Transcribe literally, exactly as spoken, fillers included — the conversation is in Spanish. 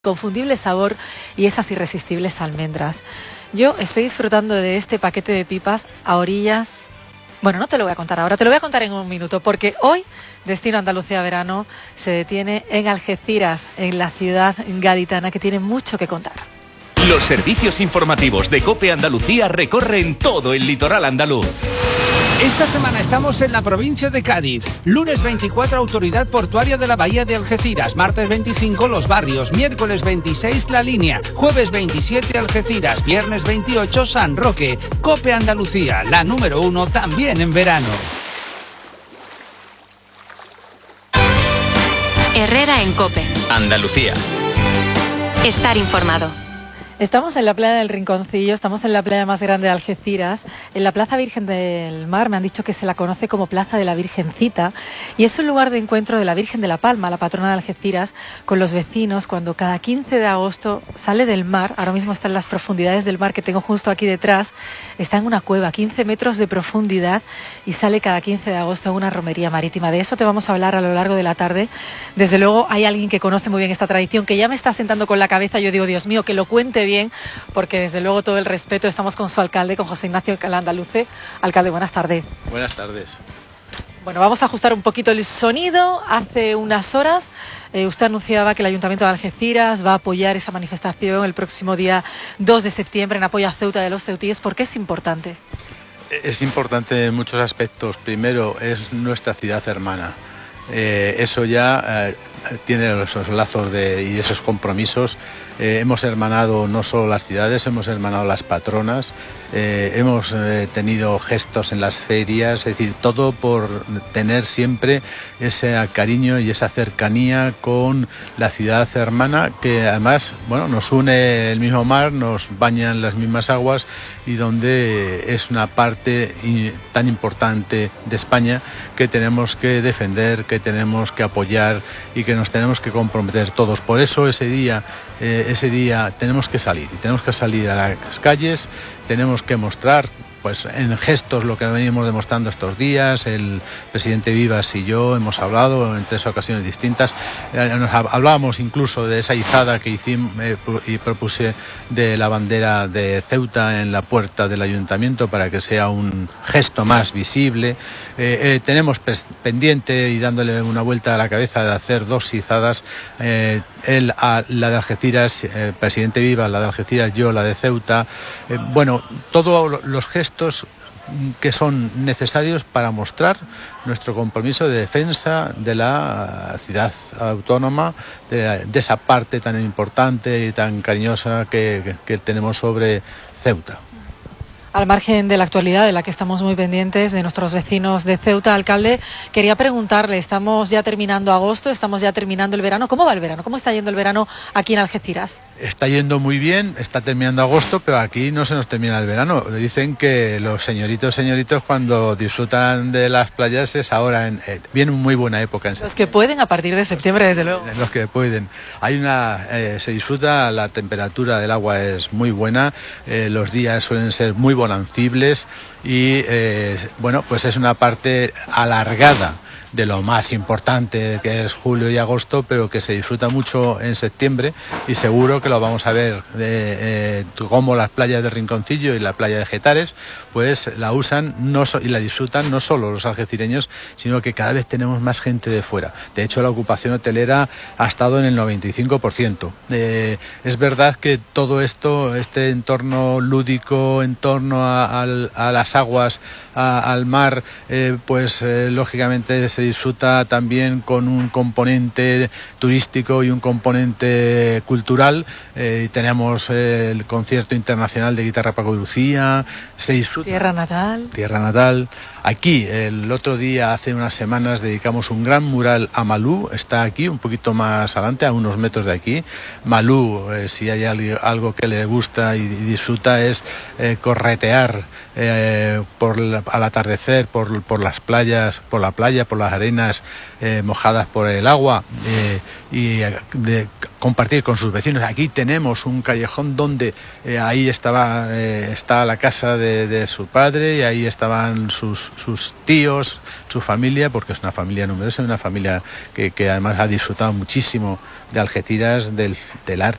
Confundible sabor y esas irresistibles almendras. Yo estoy disfrutando de este paquete de pipas a orillas. Bueno, no te lo voy a contar ahora, te lo voy a contar en un minuto, porque hoy Destino Andalucía Verano se detiene en Algeciras, en la ciudad gaditana, que tiene mucho que contar. Los servicios informativos de COPE Andalucía recorren todo el litoral andaluz. Esta semana estamos en la provincia de Cádiz. Lunes veinticuatro, Autoridad Portuaria de la Bahía de Algeciras. Martes veinticinco, Los Barrios. Miércoles veintiséis, La Línea. Jueves veintisiete, Algeciras. Viernes veintiocho, San Roque. COPE Andalucía, la número uno también en verano. Herrera en COPE. Andalucía. Estar informado. Estamos en la playa del Rinconcillo, estamos en la playa más grande de Algeciras, en la Plaza Virgen del Mar. Me han dicho que se la conoce como Plaza de la Virgencita y es un lugar de encuentro de la Virgen de la Palma, la patrona de Algeciras, con los vecinos cuando cada quince de agosto sale del mar. Ahora mismo está en las profundidades del mar que tengo justo aquí detrás, está en una cueva, quince metros de profundidad, y sale cada quince de agosto a una romería marítima. De eso te vamos a hablar a lo largo de la tarde. Desde luego hay alguien que conoce muy bien esta tradición, que ya me está sentando con la cabeza. Yo digo, Dios mío, que lo cuente bien. Bien, porque desde luego todo el respeto. Estamos con su alcalde, con José Ignacio Calandaluce. Alcalde, buenas tardes. Buenas tardes. Bueno, vamos a ajustar un poquito el sonido. Hace unas horas eh, usted anunciaba que el Ayuntamiento de Algeciras va a apoyar esa manifestación el próximo día dos de septiembre en apoyo a Ceuta de los ceutíes. ¿Por qué es importante? Es importante en muchos aspectos. Primero, es nuestra ciudad hermana. Eh, eso ya eh, tiene esos lazos de, y esos compromisos. Eh, hemos hermanado no solo las ciudades, hemos hermanado las patronas, eh, hemos eh, tenido gestos en las ferias, es decir, todo por tener siempre ese cariño y esa cercanía con la ciudad hermana, que además, bueno, nos une el mismo mar, nos bañan las mismas aguas y donde es una parte tan importante de España que tenemos que defender, que tenemos que apoyar y que nos tenemos que comprometer todos. Por eso ese día, eh, ese día tenemos que salir, y tenemos que salir a las calles, tenemos que mostrar pues en gestos lo que venimos demostrando estos días. El presidente Vivas y yo hemos hablado en tres ocasiones distintas. Nos hablábamos incluso de esa izada que hicimos eh, y propuse de la bandera de Ceuta en la puerta del ayuntamiento para que sea un gesto más visible. Eh, eh, tenemos pendiente y dándole una vuelta a la cabeza de hacer dos izadas. Eh, él a la de Algeciras, eh, presidente Vivas, la de Algeciras, yo la de Ceuta. Eh, bueno, todos los gestos que son necesarios para mostrar nuestro compromiso de defensa de la ciudad autónoma, de, de esa parte tan importante y tan cariñosa que, que, que tenemos sobre Ceuta. Al margen de la actualidad, de la que estamos muy pendientes, de nuestros vecinos de Ceuta, alcalde, quería preguntarle, estamos ya terminando agosto, estamos ya terminando el verano. ¿Cómo va el verano? ¿Cómo está yendo el verano aquí en Algeciras? Está yendo muy bien, está terminando agosto, pero aquí no se nos termina el verano. Dicen que los señoritos, señoritos, cuando disfrutan de las playas es ahora, en, eh, viene muy buena época. En los que pueden a partir de septiembre, desde luego. Los que pueden. Hay una, eh, se disfruta, la temperatura del agua es muy buena, eh, los días suelen ser muy bonancibles y eh, bueno, pues es una parte alargada de lo más importante que es julio y agosto, pero que se disfruta mucho en septiembre, y seguro que lo vamos a ver eh, eh, como las playas de Rinconcillo y la playa de Getares pues la usan no so y la disfrutan no solo los algecireños, sino que cada vez tenemos más gente de fuera. De hecho, la ocupación hotelera ha estado en el noventa y cinco por ciento. Eh, es verdad que todo esto, este entorno lúdico, en torno a, a, a las aguas, a, al mar, eh, pues eh, lógicamente se disfruta también con un componente turístico y un componente cultural. Eh, tenemos eh, el concierto internacional de guitarra Paco de Lucía, se disfruta. Tierra natal. Tierra natal. Aquí, el otro día, hace unas semanas, dedicamos un gran mural a Malú, está aquí, un poquito más adelante, a unos metros de aquí. Malú, eh, si hay algo que le gusta y disfruta, es eh, corretear eh, por la, al atardecer, por, por las playas, por la playa, por las las arenas eh, mojadas por el agua eh, y de compartir con sus vecinos. Aquí tenemos un callejón donde eh, ahí estaba eh, está la casa de, de su padre y ahí estaban sus, sus tíos, su familia, porque es una familia numerosa, una familia que, que además ha disfrutado muchísimo de Algeciras, del, del arte